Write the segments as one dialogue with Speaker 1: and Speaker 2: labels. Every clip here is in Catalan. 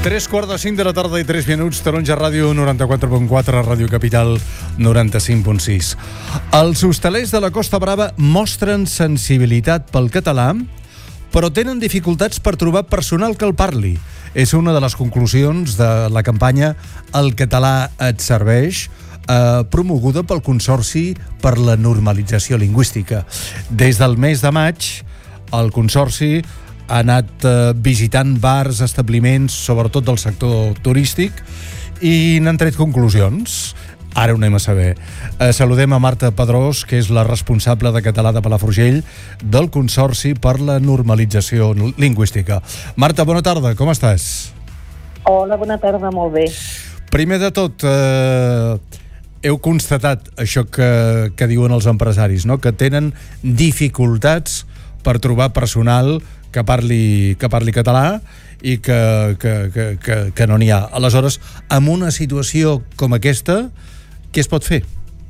Speaker 1: 3:45 de la tarda i 3 minuts, Taronja Ràdio 94.4, Ràdio Capital 95.6. Els hostalers de la Costa Brava mostren sensibilitat pel català, però tenen dificultats per trobar personal que el parli. És una de les conclusions de la campanya El català et serveix, promoguda pel Consorci per la Normalització Lingüística. Des del mes de maig, el Consorci ha anat visitant bars, establiments, sobretot del sector turístic, i n'han tret conclusions. Ara ho anem a saber. Saludem a Marta Pedrós, que és la responsable de català de Palafrugell del Consorci per la Normalització Lingüística. Marta, bona tarda, com estàs?
Speaker 2: Hola, bona tarda, molt bé.
Speaker 1: Primer de tot, heu constatat això que diuen els empresaris, no? Que tenen dificultats per trobar personal que parli català i que no n'hi ha. Aleshores, en una situació com aquesta, què es pot fer?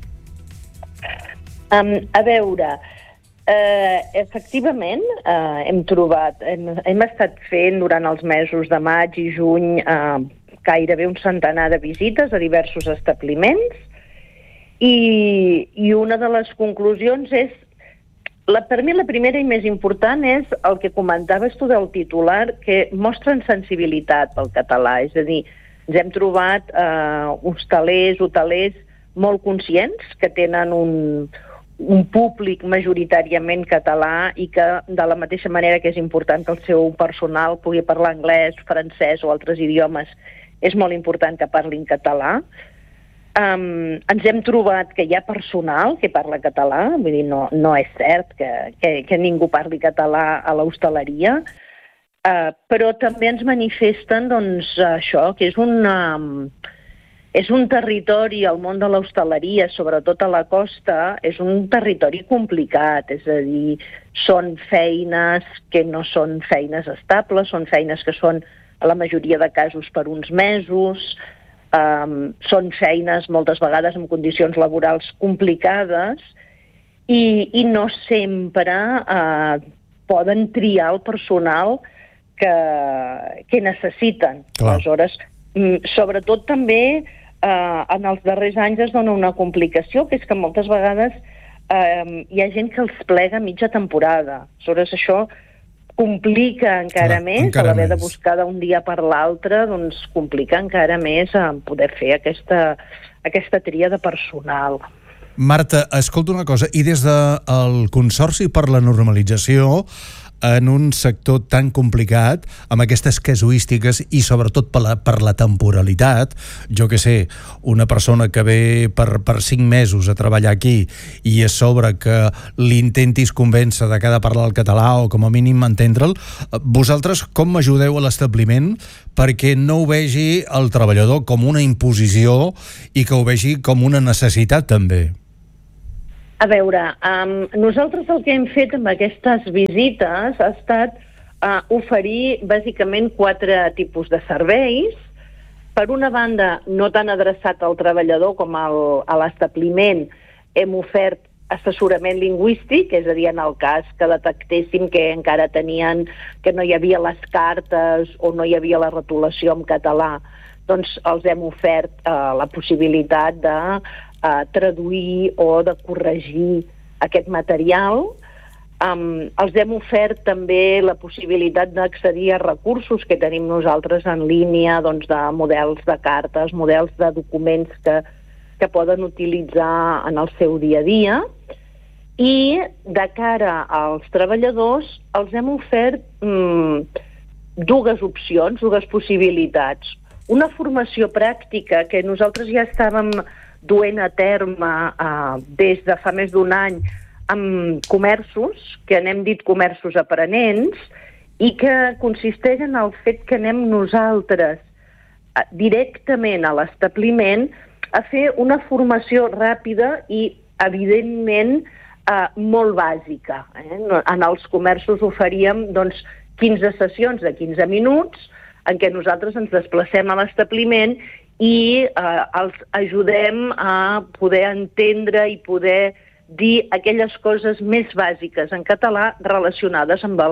Speaker 2: A veure, efectivament, hem estat fent durant els mesos de maig i juny gairebé un centenar de visites a diversos establiments i una de les conclusions és, per mi la primera i més important és el que comentaves tu del titular, que mostren sensibilitat pel català. És a dir, ens hem trobat hotelers molt conscients que tenen un públic majoritàriament català i que de la mateixa manera que és important que el seu personal pugui parlar anglès, francès o altres idiomes, és molt important que parlin català. Ens hem trobat que hi ha personal que parla català, vull dir, no és cert que ningú parli català a l'hostaleria, però també ens manifesten doncs, això, que és un territori, el món de l'hostaleria, sobretot a la costa, és un territori complicat, és a dir, són feines que no són feines estables, són feines que són, a la majoria de casos, per uns mesos. Són feines moltes vegades amb condicions laborals complicades i no sempre poden triar el personal que necessiten.
Speaker 1: Clar.
Speaker 2: Aleshores, sobretot també en els darrers anys es dona una complicació, que és que moltes vegades hi ha gent que els plega mitja temporada. Aleshores, això complica encara més, a l'haver de buscar d'un dia per l'altre, doncs complica encara més poder fer aquesta tria de personal.
Speaker 1: Marta, escolta una cosa, i des del Consorci per la Normalització, en un sector tan complicat, amb aquestes casuístiques i sobretot per la temporalitat, jo que sé, una persona que ve per 5 mesos a treballar aquí i a sobre que l'intentis convèncer de que ha de parlar el català o com a mínim entendre'l, vosaltres com m'ajudeu a l'establiment perquè no ho vegi el treballador com una imposició i que ho vegi com una necessitat també?
Speaker 2: A veure, nosaltres el que hem fet amb aquestes visites ha estat oferir bàsicament 4 tipus de serveis. Per una banda, no tan adreçat al treballador com a l'establiment, hem ofert assessorament lingüístic, és a dir, en el cas que detectéssim que encara tenien, que no hi havia les cartes o no hi havia la retolació en català, doncs els hem ofert la possibilitat de traduir o de corregir aquest material. Els hem ofert també la possibilitat d'accedir a recursos que tenim nosaltres en línia, doncs, de models de cartes, models de documents que poden utilitzar en el seu dia a dia. I de cara als treballadors els hem ofert 2 opcions, 2 possibilitats. Una formació pràctica que nosaltres ja estàvem duent a terme des de fa més d'1 any amb comerços, que n'hem dit comerços aprenents, i que consisteix en el fet que anem nosaltres directament a l'establiment a fer una formació ràpida i, evidentment, molt bàsica. En els comerços oferíem 15 sessions de 15 minuts en què nosaltres ens desplacem a l'establiment i els ajudem a poder entendre i poder dir aquelles coses més bàsiques en català relacionades amb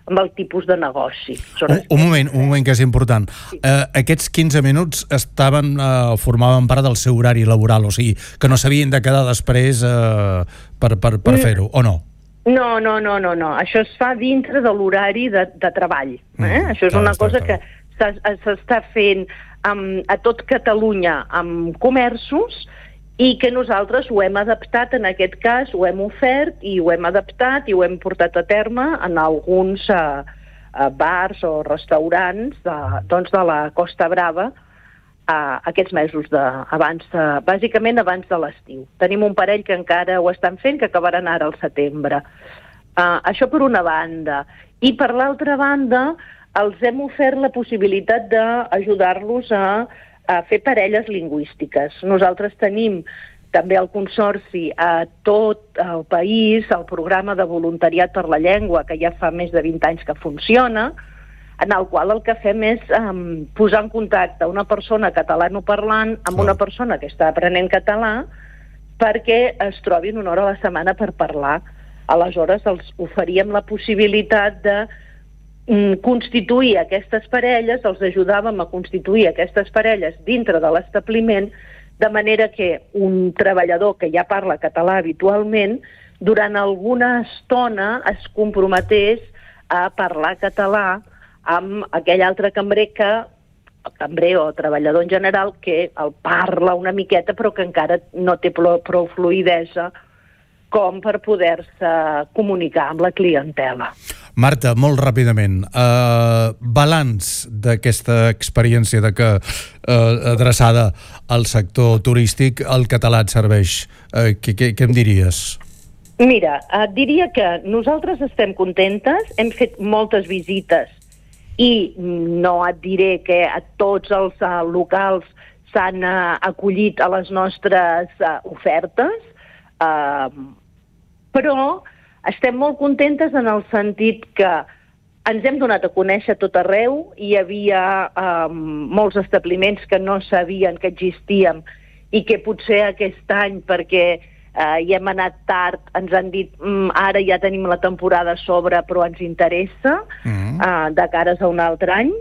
Speaker 2: amb el tipus de negoci.
Speaker 1: Un moment que és important. Sí. Aquests 15 minuts formaven part del seu horari laboral, o sigui, que no s'havien de quedar després per fer-ho, o no?
Speaker 2: No. Això es fa dintre de l'horari de treball. Això és una cosa que s'està fent a tot Catalunya amb comerços i que nosaltres ho hem adaptat, en aquest cas ho hem ofert i ho hem adaptat i ho hem portat a terme en alguns bars o restaurants de la Costa Brava aquests mesos bàsicament abans de l'estiu. Tenim un parell que encara ho estan fent, que acabaran ara al setembre. Això per una banda. I per l'altra banda, els hem ofert la possibilitat d'ajudar-los a fer parelles lingüístiques. Nosaltres tenim també al Consorci a tot el país el programa de voluntariat per la llengua, que ja fa més de 20 anys que funciona, en el qual el que fem és posar en contacte una persona catalanoparlant amb una persona que està aprenent català perquè es trobin una hora a la setmana per parlar. Aleshores, els oferíem la possibilitat de constituir aquestes parelles, els ajudàvem a constituir aquestes parelles dintre de l'establiment, de manera que un treballador que ja parla català habitualment, durant alguna estona es comprometés a parlar català amb aquell altre cambrer o treballador en general que el parla una miqueta però que encara no té prou fluïdesa com per poder-se comunicar amb la clientela.
Speaker 1: Marta, molt ràpidament, balanç d'aquesta experiència adreçada al sector turístic, el català et serveix. Què em diries?
Speaker 2: Mira, et diria que nosaltres estem contentes, hem fet moltes visites i no et diré que a tots els locals s'han acollit a les nostres ofertes, però estem molt contentes en el sentit que ens hem donat a conèixer tot arreu. Hi havia molts establiments que no sabien que existíem i que potser aquest any, perquè hi hem anat tard, ens han dit ara ja tenim la temporada a sobre però ens interessa de cares a un altre any.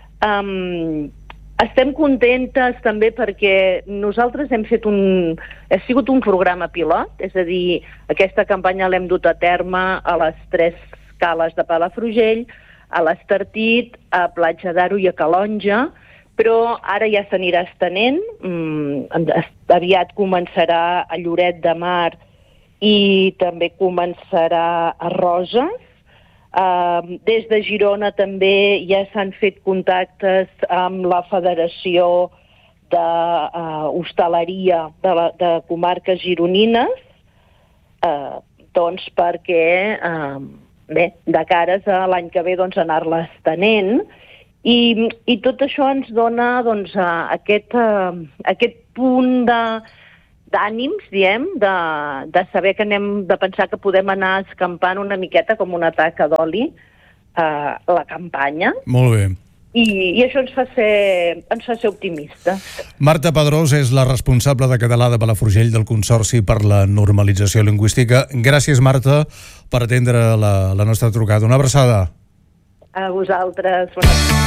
Speaker 2: Estem contentes també perquè nosaltres ha sigut un programa pilot, és a dir, aquesta campanya l'hem dut a terme a les 3 cales de Palafrugell, a l'Estartit, a Platja d'Aro i a Calonja, però ara ja s'anirà estenent, aviat començarà a Lloret de Mar i també començarà a Roses. Des de Girona també ja s'han fet contactes amb la Federació d'Hostaleria de Comarques Gironines, doncs perquè, de cares a l'any que ve anar-la estenent, i tot això ens dona aquest punt d'ànims, diem, de saber que de pensar que podem anar escampant una miqueta com una taca d'oli la campanya.
Speaker 1: Molt bé.
Speaker 2: I això ens fa ser optimistes.
Speaker 1: Marta Pedrós és la responsable de català de Palafrugell del Consorci per la Normalització Lingüística. Gràcies, Marta, per atendre la nostra trucada. Una abraçada.
Speaker 2: A vosaltres.